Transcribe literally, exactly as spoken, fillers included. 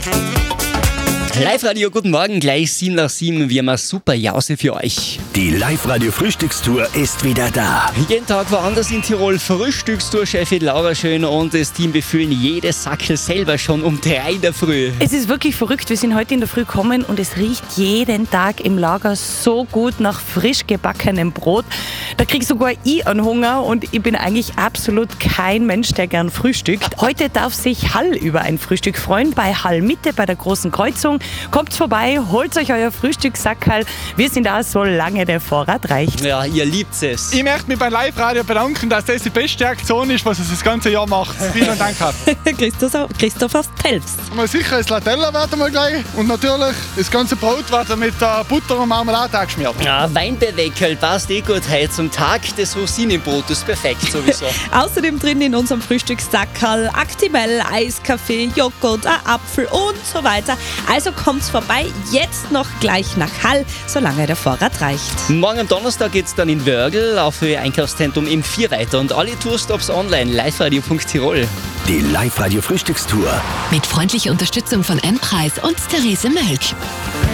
Live-Radio, guten Morgen, gleich sieben nach sieben. Wir haben eine super Jause für euch. Die Live-Radio-Frühstückstour ist wieder da. Jeden Tag woanders in Tirol. Frühstückstour-Chefin Laura Schön und das Team befüllen jede Sackel selber schon um drei in der Früh. Es ist wirklich verrückt. Wir sind heute in der Früh gekommen und es riecht jeden Tag im Lager so gut nach frisch gebackenem Brot. Da krieg sogar ich einen Hunger und ich bin eigentlich absolut kein Mensch, der gern frühstückt. Heute darf sich Hall über ein Frühstück freuen. Bei Hall Mitte, bei der großen Kreuzung. Kommt vorbei, holt euch euer Frühstückssackerl. Wir sind da, solange der Vorrat reicht. Ja, ihr liebt es. Ich möchte mich beim Live-Radio bedanken, dass das die beste Aktion ist, was es das ganze Jahr macht. Vielen Dank. Christoph, Christopher Phelps. Mal sicher das Latella werden wir gleich und natürlich das ganze Brot wird mit äh, Butter und Marmelade angeschmiert. Ja, Weinbeweckel passt eh gut heute zum Tag des Rosinenbrotes, ist perfekt sowieso. Außerdem drin in unserem Frühstückssackerl Actimel, Eiskaffee, Joghurt, ein Apfel und so weiter. Also kommt's vorbei, jetzt noch gleich nach Hall, solange der Vorrat reicht. Morgen am Donnerstag geht's dann in Wörgl auf ihr Einkaufszentrum M vier weiter und alle Tourstops online, liveradio punkt tirol. Die Live-Radio-Frühstückstour. Mit freundlicher Unterstützung von M-Preis und Therese Mölk.